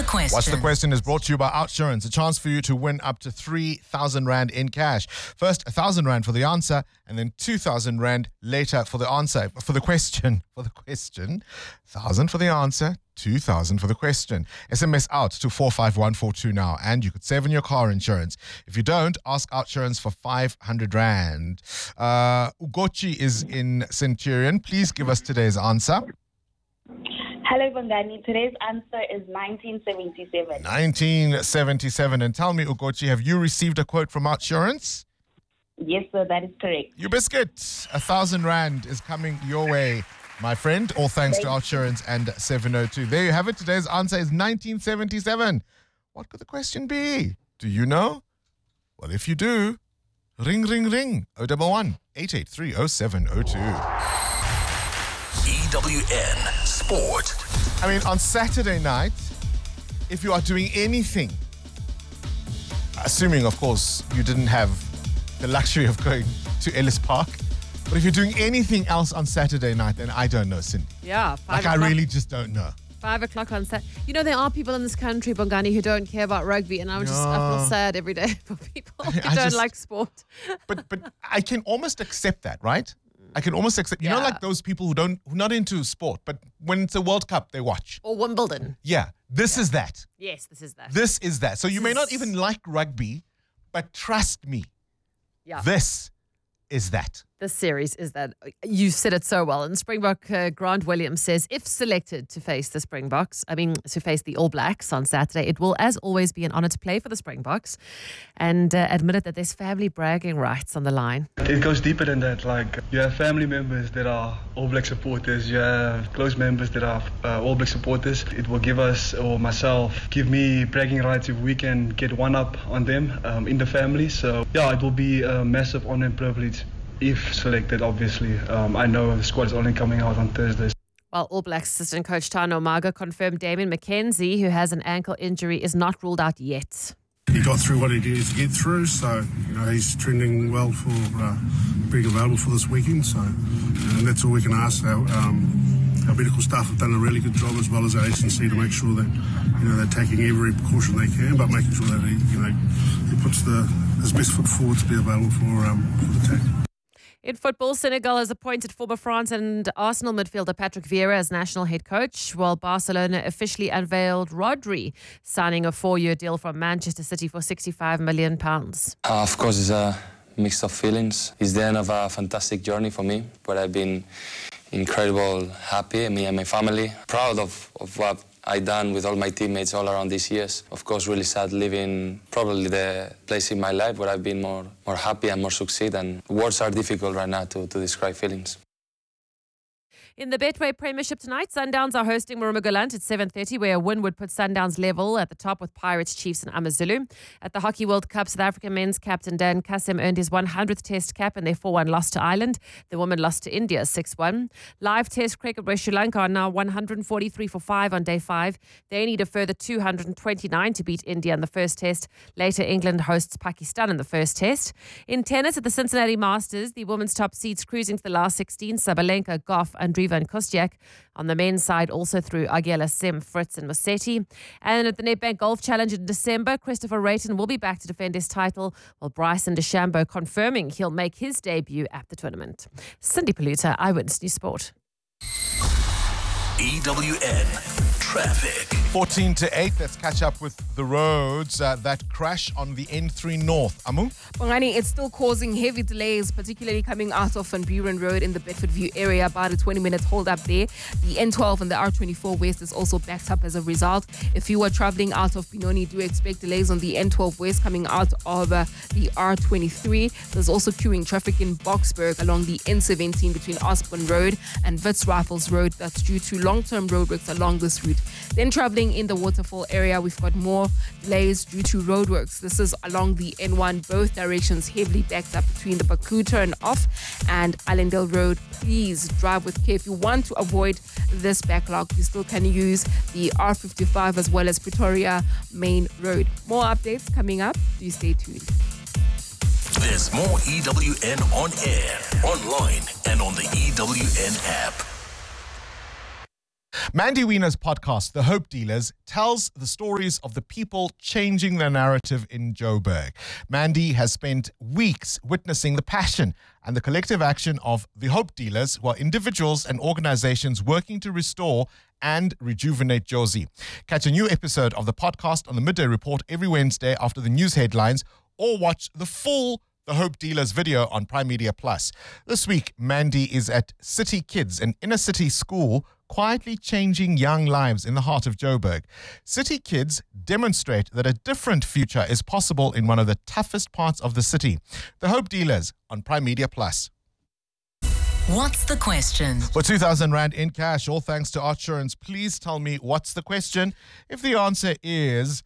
question? What's the question is brought to you by Outsurance. A chance for you to win up to 3,000 Rand in cash. First, 1,000 Rand for the answer, and then 2,000 Rand later for the answer. For the question. 1,000 for the answer, 2,000 for the question. SMS out to 45142 now, and you could save on your car insurance. If you don't, ask Outsurance for 500 Rand. Ugochi is in Centurion. Please give us today's answer. Hello, Bongani. Today's answer is 1977. 1977. And tell me, Ugochi, have you received a quote from Outsurance? Yes, sir, that is correct. You biscuit. 1,000 Rand is coming your way, my friend. All thanks to Outsurance and 702. There you have it. Today's answer is 1977. What could the question be? Do you know? Well, if you do, ring, ring, ring. 011 883 0702. EWN Sport. I mean, on Saturday night, if you are doing anything, assuming, of course, you didn't have the luxury of going to Ellis Park, but if you're doing anything else on Saturday night, then I don't know, Cindy. Yeah. I really just don't know. 5 o'clock on Saturday. You know, there are people in this country, Bongani, who don't care about rugby, and I feel sad every day for people who don't like sport. But I can almost accept that, right? I can almost accept, you know, like those people who are not into sport, but when it's a World Cup, they watch. Or Wimbledon. Yeah, this is that. Yes, this is that. This is that. So you may not even like rugby, but trust me, this is that. This series is that. You said it so well. And Springbok Grant Williams says, if selected to face the to face the All Blacks on Saturday, it will, as always, be an honour to play for the Springboks, and admitted that there's family bragging rights on the line. It goes deeper than that. Like, you have family members that are All Black supporters. You have close members that are All Black supporters. It will give us, or myself, give me bragging rights if we can get one up on them in the family. So, yeah, it will be a massive honour and privilege. If selected, obviously. I know the squad is only coming out on Thursdays. While All Blacks assistant coach Tano Maga confirmed Damien McKenzie, who has an ankle injury, is not ruled out yet. He got through what he needed to get through, so he's trending well for being available for this weekend. So that's all we can ask. Our medical staff have done a really good job, as well as our S&C, to make sure that they're taking every precaution they can, but making sure that he puts his best foot forward to be available for the attack. In football, Senegal has appointed former France and Arsenal midfielder Patrick Vieira as national head coach, while Barcelona officially unveiled Rodri, signing a 4-year deal from Manchester City for £65 million. Of course, it's a mix of feelings. It's the end of a fantastic journey for me, but I've been incredible, happy, me and my family, proud of what I done with all my teammates all around these years. Of course, really sad leaving probably the place in my life where I've been more happy and more succeed, and words are difficult right now to describe feelings. In the Betway Premiership tonight, Sundowns are hosting Murumugulent at 7:30, where a win would put Sundowns level at the top with Pirates, Chiefs and Amazulu. At the Hockey World Cup, South African men's captain Dan Kassem earned his 100th Test cap in their 4-1 loss to Ireland. The women lost to India 6-1. Live Test cricket where Sri Lanka are now 143 for 5 on day 5. They need a further 229 to beat India in the first Test. Later, England hosts Pakistan in the first Test. In tennis at the Cincinnati Masters, the women's top seeds cruising to the last 16, Sabalenka, Goff, Andreeva and Kostyuk. On the men's side, also through Aguila, Sim, Fritz and Musetti. And at the Nedbank Golf Challenge in December, Christopher Rayton will be back to defend his title, while Bryson DeChambeau confirming he'll make his debut at the tournament. Cindy Paluta, Eyewitness News Sport. EWN Traffic. 14 to 8, let's catch up with the roads. That crash on the N3 North. Amu? Bongani, it's still causing heavy delays, particularly coming out of Van Buren Road in the Bedford View area. About a 20-minute hold up there. The N12 and the R24 West is also backed up as a result. If you are traveling out of Benoni, do expect delays on the N12 West coming out of the R23. There's also queuing traffic in Boksburg along the N17 between Osborne Road and Wits Rifles Road. That's due to long-term roadworks along this route. Then traveling in the Waterfall area, we've got more delays due to roadworks. This is along the N1, both directions heavily backed up between the Baku turn off and Allendale Road. Please drive with care. If you want to avoid this backlog, you still can use the R55 as well as Pretoria Main Road. More updates coming up. Do stay tuned. There's more EWN on air, online, and on the EWN app. Mandy Wiener's podcast, The Hope Dealers, tells the stories of the people changing the narrative in Joburg. Mandy has spent weeks witnessing the passion and the collective action of the Hope Dealers, who are individuals and organizations working to restore and rejuvenate Jozi. Catch a new episode of the podcast on the Midday Report every Wednesday after the news headlines, or watch the full The Hope Dealers video on Prime Media Plus. This week, Mandy is at City Kids, an inner city school quietly changing young lives in the heart of Joburg. City Kids demonstrate that a different future is possible in one of the toughest parts of the city. The Hope Dealers on Prime Media Plus. What's the question? For 2,000 Rand in cash, all thanks to Artsurance, please tell me what's the question. If the answer is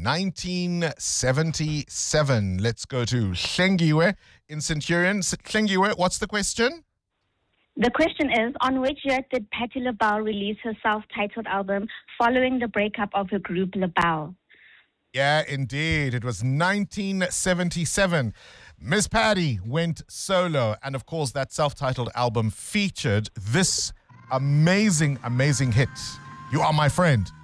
1977, let's go to Hlengiwe in Centurion. Hlengiwe, what's the question? The question is, on which year did Patti LaBelle release her self-titled album following the breakup of her group LaBelle? Yeah, indeed. It was 1977. Miss Patti went solo. And of course, that self-titled album featured this amazing, amazing hit, You Are My Friend.